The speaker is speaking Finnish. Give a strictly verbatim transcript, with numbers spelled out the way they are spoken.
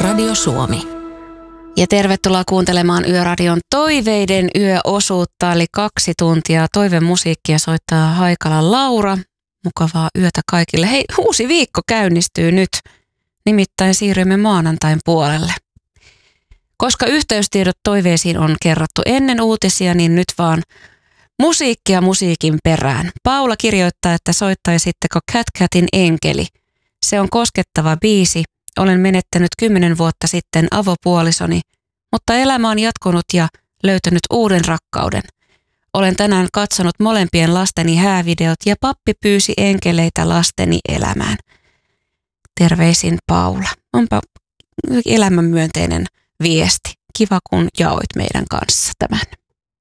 Radio Suomi. Ja tervetuloa kuuntelemaan Yöradion Toiveiden yöosuutta, eli kaksi tuntia toivemusiikkia soittaa Haikalan Laura. Mukavaa yötä kaikille. Hei, uusi viikko käynnistyy nyt, nimittäin siirrymme maanantain puolelle. Koska yhteystiedot toiveisiin on kerrottu ennen uutisia, niin nyt vaan musiikkia musiikin perään. Paula kirjoittaa, että soittaisitteko Cat Catin Enkeli. Se on koskettava biisi. Olen menettänyt kymmenen vuotta sitten avopuolisoni, mutta elämä on jatkunut ja löytänyt uuden rakkauden. Olen tänään katsonut molempien lasteni häävideot ja pappi pyysi enkeleitä lasteni elämään. Terveisin Paula. Onpa elämänmyönteinen viesti. Kiva kun jaoit meidän kanssa tämän.